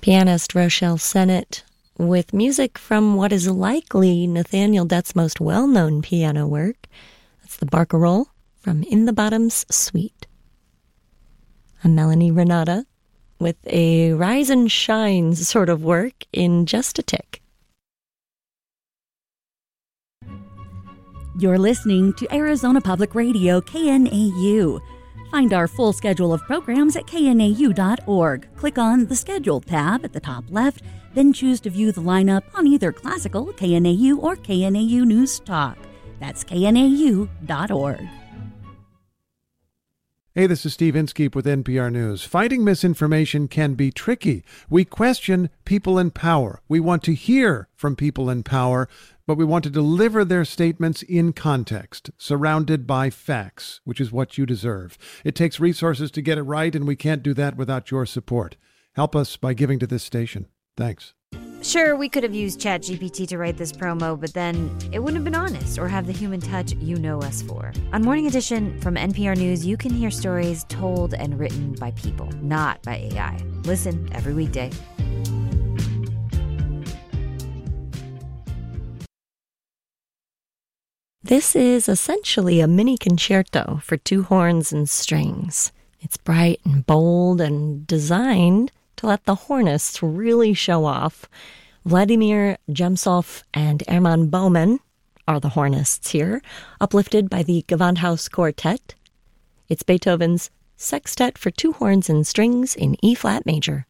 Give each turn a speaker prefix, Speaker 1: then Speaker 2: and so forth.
Speaker 1: Pianist Rochelle Sennett with music from what is likely Nathaniel Dett's most well-known piano work. That's the Barcarolle from In the Bottom's Suite. I'm Melanie Renata with a Rise and Shine sort of work in Just a Tick.
Speaker 2: You're listening to Arizona Public Radio, KNAU. Find our full schedule of programs at knau.org. Click on the Schedule tab at the top left, then choose to view the lineup on either classical, KNAU, or KNAU News Talk. That's knau.org.
Speaker 3: Hey, this is Steve Inskeep with NPR News. Fighting misinformation can be tricky. We question people in power. We want to hear from people in power, but we want to deliver their statements in context, surrounded by facts, which is what you deserve. It takes resources to get it right, and we can't do that without your support. Help us by giving to this station. Thanks.
Speaker 4: Sure, we could have used ChatGPT to write this promo, but then it wouldn't have been honest or have the human touch you know us for. On Morning Edition from NPR News, you can hear stories told and written by people, not by AI. Listen every weekday.
Speaker 1: This is essentially a mini concerto for two horns and strings. It's bright and bold and designed to let the hornists really show off. Vladimir Jemtsov and Herman Baumann are the hornists here, uplifted by the Gewandhaus Quartet. It's Beethoven's Sextet for two horns and strings in E-flat major.